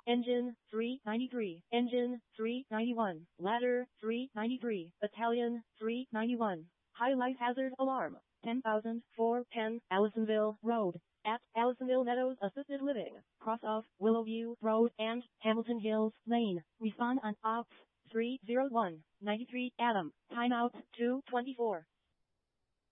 Engine 393, Engine 391, Ladder 393, Battalion 391. High life hazard alarm. 10,410 Allisonville Road. At Allisonville Meadows Assisted Living. Cross off Willowview Road and Hamilton Hills Lane. Respond on Ops 301 93 Adam. Timeout 224.